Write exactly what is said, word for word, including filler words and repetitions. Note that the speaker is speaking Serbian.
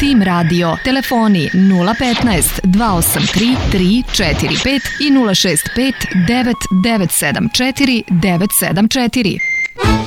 Tim Radio. Telefoni nula petnaest dva osam tri tri četiri pet i nula šest pet devet devet sedam četiri devet sedam četiri.